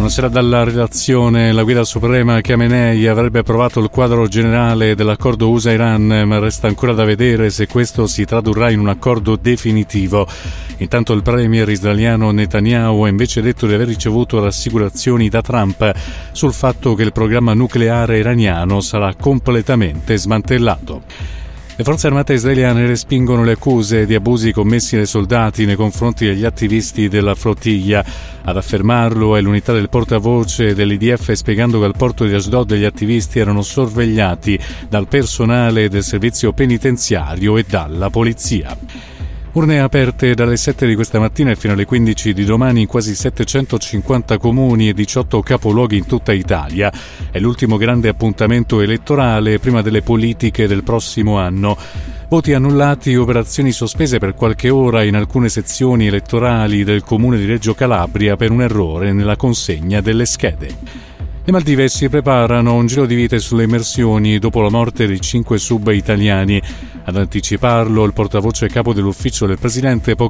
Buonasera dalla redazione. La guida suprema Khamenei avrebbe approvato il quadro generale dell'accordo USA-Iran, ma resta ancora da vedere se questo si tradurrà in un accordo definitivo. Intanto il premier israeliano Netanyahu ha invece detto di aver ricevuto rassicurazioni da Trump sul fatto che il programma nucleare iraniano sarà completamente smantellato. Le forze armate israeliane respingono le accuse di abusi commessi dai soldati nei confronti degli attivisti della flottiglia. Ad affermarlo è l'unità del portavoce dell'IDF, spiegando che al porto di Ashdod gli attivisti erano sorvegliati dal personale del servizio penitenziario e dalla polizia. Urne aperte dalle 7 di questa mattina e fino alle 15 di domani in quasi 750 comuni e 18 capoluoghi in tutta Italia. È l'ultimo grande appuntamento elettorale prima delle politiche del prossimo anno. Voti annullati e operazioni sospese per qualche ora in alcune sezioni elettorali del comune di Reggio Calabria per un errore nella consegna delle schede. Le Maldive si preparano a un giro di vite sulle immersioni dopo la morte di 5 sub italiani. Ad anticiparlo il portavoce capo dell'ufficio del presidente